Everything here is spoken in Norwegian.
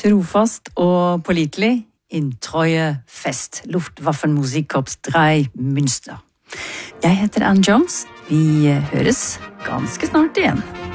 Trofast og pålitelig, in treue fest, Luftwaffenmusikkorps 3 Münster. Jeg heter Ann Jones. Vi høres ganske snart igjen.